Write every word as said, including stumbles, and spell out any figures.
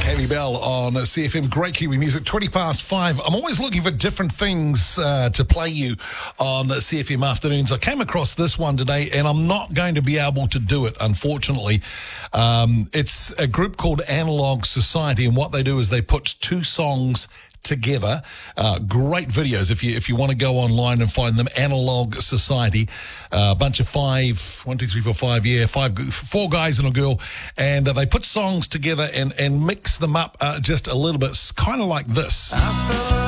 Hayley Bell on C F M. Great Kiwi music. twenty past five. I'm always looking for different things uh, to play you on C F M afternoons. I came across this one today, and I'm not going to be able to do it, unfortunately. Um, it's a group called Analog Society, and what they do is they put two songs together. Uh, great videos if you if you want to go online and find them. Analog Society, a uh, bunch of five, one, two, three, four, five, yeah, five, four guys and a girl, and uh, they put songs together and and mix them up uh, just a little bit, kind of like this.